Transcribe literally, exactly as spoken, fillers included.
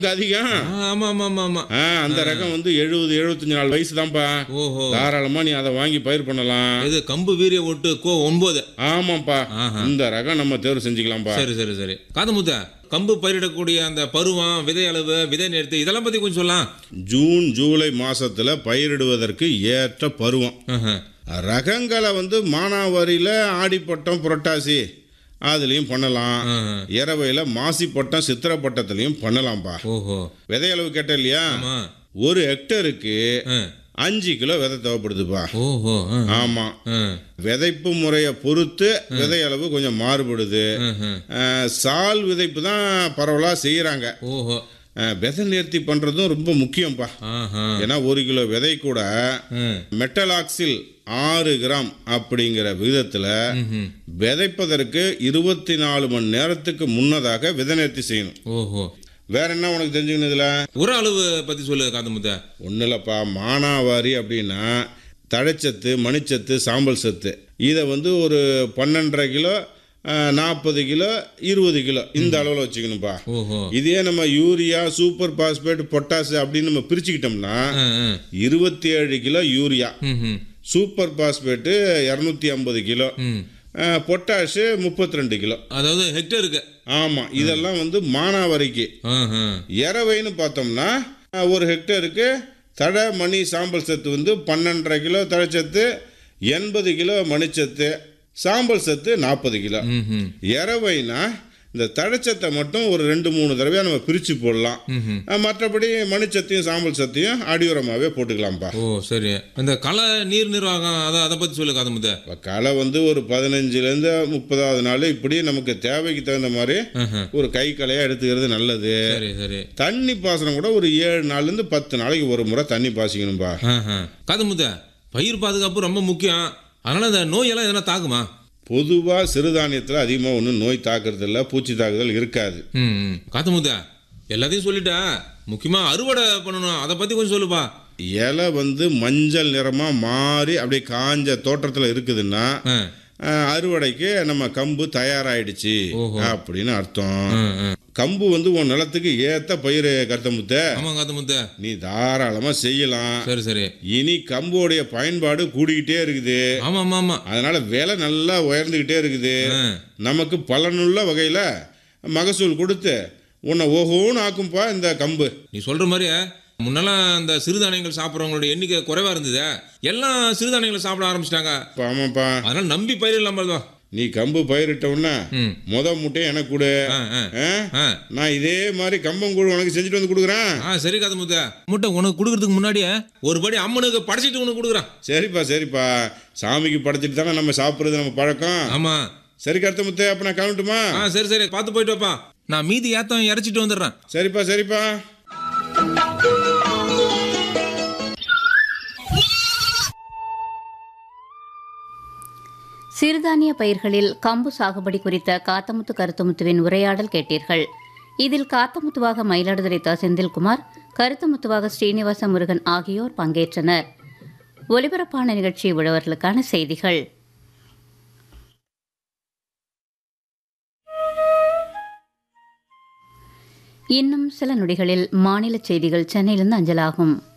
அதிகம். ஆமா ஆமா ஆமா ஆமா. ஆ, அந்த ரகம் வந்து எழுபது எழுபத்தஞ்சு நாலு வயசு தான்ப்பா. ஓஹோ. தாராளமா நீ அதை வாங்கி பயிர் பண்ணலாம். இது கம்பு வீரிய ஒட்டு கோ ஒன்பது. ஆமாப்பா, ஆஹா. இந்த ரகம் நம்ம தேர்வு செஞ்சுக்கலாம்ப்பா. சரி சரி சரி. காதமுத்த கம்பு பயிரிடக்கூடிய அந்த பருவம், விதை அளவு, விதை நேர்த்தி இதெல்லாம் பத்தி கொஞ்சம் சொல்லலாம். ஜூன் ஜூலை மாசத்துல பயிரிடுவதற்கு ஏற்ற பருவம். ஆஹா. ரகங்களை வந்து மானாவாரியில ஆடிப்பட்டம் புரட்டாசி அதுலயும் பண்ணலாம். ஆஹா. இரவையில மாசிப்பட்டம் சித்திரப்பட்டத்திலையும் பண்ணலாம்ப்பா. ஓஹோ. விதை அளவு கேட்ட இல்லையா? ஆமா. ஒரு ஹெக்டருக்கு ஆ. அஞ்சு கிலோ விதை தேவைப்படுதுப்பா. ஓஹோ. ஆ. ஆமா, ஆ. விதைப்பு முறையை பொறுத்து விதை அளவு கொஞ்சம் மாறுபடுது. ஆஹா. அஹ், சால் விதைப்பு தான் பரவலாக செய்கிறாங்க. ஓஹோ. விதை நேர்த்தி பண்ணுறதும் ரொம்ப முக்கியம்ப்பா. ஆஹா. ஏன்னா ஒரு கிலோ விதை கூட ஆ. மெட்டலாக்சில் ஆறு கிராம் அப்படிங்கிற விதத்தில் ம்ஹும். விதைப்பதற்கு இருபத்தி நாலு மணி நேரத்துக்கு முன்னதாக விதை நேர்த்தி செய்யணும். ஓஹோ. வேற என்ன உனக்கு தெரிஞ்சுக்கணும் இதில்? உர அளவு பத்தி சொல்லு காதமுத்த. ஒன்றும் இல்லைப்பா, மானாவாரி அப்படின்னா தழைச்சத்து, மணிச்சத்து, சாம்பல் சத்து இதை வந்து ஒரு பன்னெண்டரை கிலோ, நாற்பது கிலோ, இருபது கிலோ இந்த அளவில் வச்சுக்கணும்ப்பா. ஓஹோ. இதே நம்ம யூரியா, சூப்பர் பாஸ்பேட், பொட்டாசு அப்படின்னு நம்ம பிரிச்சுக்கிட்டோம்னா ஆ, ஆ. இருபத்தி ஏழு கிலோ யூரியா, ம்ஹும். சூப்பர் பாஸ்பேட்டு இரநூத்தி ஐம்பது கிலோ, ம். பொட்டாஷு முப்பத்தி ரெண்டு கிலோ. அதாவது ஹெக்டருக்கு. ஆமாம், இதெல்லாம் வந்து மானாவாரிக்கு. ஆஹா. இரவைன்னு பார்த்தோம்னா அஹ், ஒரு ஹெக்டருக்கு தழை மணி சாம்பல் சத்து வந்து பன்னெண்டரை கிலோ தழைச்சத்து, எண்பது கிலோ மணிச்சத்து, சாம்பல் சத்து நாற்பது கிலோ. ம்ஹும். இரவைனா இந்த தழைச்சத்தை மட்டும் ஒரு ரெண்டு மூணு தடவையாக நம்ம பிரித்து போடலாம். ம்ஹும். அஹ், மற்றபடி மணிச்சத்தையும் சாம்பல் சத்தையும் அடியுரமாகவே போட்டுக்கலாம்ப்பா. ஓ சரி. இந்த களை நீர் நிர்வாகம் அதை அதை பத்தி சொல்லு காதமுத்த. இப்போ களை வந்து ஒரு பதினஞ்சுலேருந்து முப்பதாவது நாள் இப்படி நமக்கு தேவைக்கு தகுந்த மாதிரி ஆஹா. ஒரு கை களையாக எடுத்துக்கிறது நல்லது. சரி சரி. தண்ணி பாசனம் கூட ஒரு ஏழு நாள்லேருந்து பத்து நாளைக்கு ஒரு முறை தண்ணி பாசிக்கணும்பா. ஆஹா. காதமுத்த பயிர் பாதுகாப்பு ரொம்ப முக்கியம். அதனால இந்த நோயெல்லாம் எதனா தாக்குமா? பொதுவாக சிறுதானியத்தில் அதிகமாக ஒன்றும் நோய் தாக்குறது இல்லை, பூச்சி தாக்குதல் இருக்காது. ம் ம். காத்தமுத்த எல்லாத்தையும் சொல்லிட்டா, முக்கியமாக அறுவடை பண்ணணும், அதை பற்றி கொஞ்சம் சொல்லுப்பா. இலை வந்து மஞ்சள் நிறமாக மாறி அப்படியே காஞ்ச தோற்றத்தில் இருக்குதுன்னா ஆ. அஹ், அறுவடைக்கு நம்ம கம்பு தயாராகிடுச்சு ஓஹோ. அப்படின்னு அர்த்தம். ஆ, ஆ. கம்பு வந்து உன் நிலத்துக்கு ஏற்ற பயிர் கருத்தமுத்த, ஆமாம் காத்தமுத்த. நீ தாராளமாக செய்யலாம். சரி சரி. இனி கம்போடைய பயன்பாடு கூடிக்கிட்டே இருக்குது. ஆமாம் ஆமாம் ஆமாம். அதனால விலை நல்லா உயர்ந்துக்கிட்டே இருக்குது. ஆ. நமக்கு பலனுள்ள வகையில் மகசூல் கொடுத்து உன்னை ஓஹோன்னு ஆக்கும்பா இந்த கம்பு. நீ சொல்கிற மாதிரி முன்னெல்லாம் இந்த சிறுதானியங்கள் சாப்பிட்றவங்களோட எண்ணிக்கை குறைவாக இருந்தது. எல்லாம் சிறுதானியங்களை சாப்பிட ஆரம்பிச்சிட்டாங்க. இப்போ ஆமாப்பா, அதனால நம்பி பயிரிடலாம் தான். நீ கம்பு பயிரிட்டவுன்னா ம். முத மூட்டையை எனக்கு கொடு. ஆ ஆ ஆ? ஆ. நான் இதே மாதிரி கம்பங்கூழ் உனக்கு செஞ்சுட்டு வந்து கொடுக்குறேன். ஆ சரி காத்தமுத்த. முட்டை உனக்கு கொடுக்கறதுக்கு முன்னாடியே ஒரு படி அம்மனுக்கு படைச்சிட்டு உனக்கு கொடுக்குறான். சரிப்பா சரிப்பா, சாமிக்கு படைச்சிட்டு தானே நம்ம சாப்பிட்றது நம்ம பழக்கம். ஆமாம். சரி கருத்தமுத்து, அப்போ நான் கிளம்பட்டுமா? ஆ சரி சரி, பார்த்து போயிட்டு வாப்பா. நான் மீதி ஏத்தம் இறச்சிட்டு வந்துடுறேன். சரிப்பா சரிப்பா. சிறுதானிய பயிர்களில் கம்பு சாகுபடி குறித்த காத்தமுத்து கருத்தமுத்துவின் உரையாடல் கேட்டீர்கள். இதில் காத்தமுத்துவாக மயிலாடுதுறை தா செந்தில்குமார், கருத்தமுத்துவாக ஸ்ரீனிவாச முருகன் ஆகியோர் பங்கேற்றனர். ஒலிபரப்பான நிகழ்ச்சி உழவர்களுக்கான செய்திகள். இன்னும் சில நொடிகளில் மாநில செய்திகள் சென்னையிலிருந்து அஞ்சலாகும்.